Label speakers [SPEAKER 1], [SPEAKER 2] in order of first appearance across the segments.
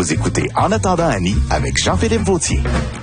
[SPEAKER 1] Vous écoutez En attendant Annie avec Jean-Philippe Vautier.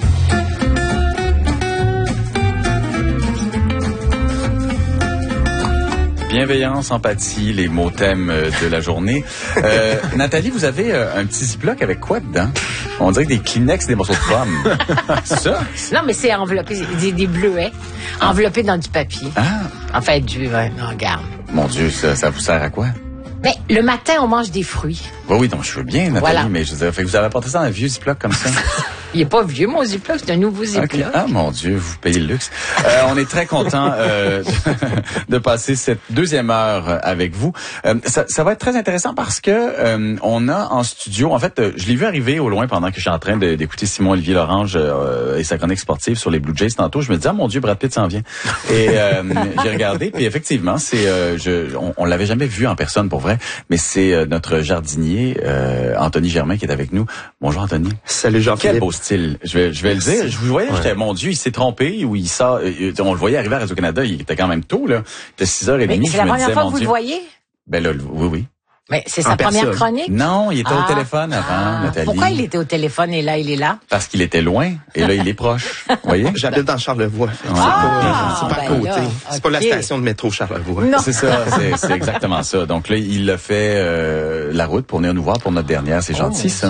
[SPEAKER 2] Bienveillance, empathie, les mots thèmes de la journée. Nathalie, vous avez un petit ziploc avec quoi dedans? On dirait que des Kleenex, des morceaux de pommes. C'est ça?
[SPEAKER 3] Non, mais c'est enveloppé, des bleuets, enveloppés dans du papier.
[SPEAKER 2] Ah!
[SPEAKER 3] En fait, non, regarde.
[SPEAKER 2] Mon Dieu, ça vous sert à quoi?
[SPEAKER 3] Mais le matin, on mange des fruits.
[SPEAKER 2] Oui, donc je veux bien, Nathalie,
[SPEAKER 3] Voilà.
[SPEAKER 2] mais je veux dire, fait que vous avez apporté ça dans un vieux ziploc comme ça?
[SPEAKER 3] Il est pas vieux, mon Ziploc, c'est un nouveau Ziploc.
[SPEAKER 2] Okay. Ah, mon Dieu, vous payez le luxe. On est très content de passer cette deuxième heure avec vous. Ça va être très intéressant parce que on a en studio, en fait, je l'ai vu arriver au loin pendant que je suis en train d'écouter Simon-Olivier Lorange et sa chronique sportive sur les Blue Jays tantôt. Je me disais, ah mon Dieu, Brad Pitt s'en vient. Et j'ai regardé, puis effectivement, on l'avait jamais vu en personne pour vrai, mais c'est notre jardinier, Anthony Germain, qui est avec nous. Bonjour Anthony.
[SPEAKER 4] Salut Jean-Philippe.
[SPEAKER 2] Quel beau style. Je vais le dire. Je vous voyais, j'étais, mon Dieu, il s'est trompé ou il sort. On le voyait arriver à Radio-Canada, il était quand même tôt, là. Il était 6h30.
[SPEAKER 3] Mais c'est la première fois que vous le voyez?
[SPEAKER 2] Ben là, oui.
[SPEAKER 3] Mais c'est sa première chronique?
[SPEAKER 2] Non, il était au téléphone avant, Nathalie.
[SPEAKER 3] Pourquoi il était au téléphone et là, il est là?
[SPEAKER 2] Parce qu'il était loin et là, il est proche. Vous voyez?
[SPEAKER 4] J'habite dans Charlevoix. C'est pas à côté.
[SPEAKER 3] Là,
[SPEAKER 4] c'est pas la station de métro Charlevoix.
[SPEAKER 3] Non.
[SPEAKER 2] C'est ça, c'est exactement ça. Donc là, il a fait la route pour venir nous voir pour notre dernière. C'est gentil, ça.